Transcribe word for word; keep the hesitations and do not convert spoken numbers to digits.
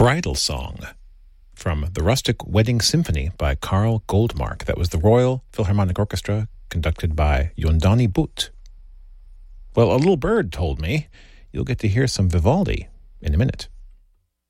Bridal Song from The Rustic Wedding Symphony by Carl Goldmark. That was the Royal Philharmonic Orchestra, conducted by Yondani Butt. Well, a little bird told me you'll get to hear some Vivaldi in a minute.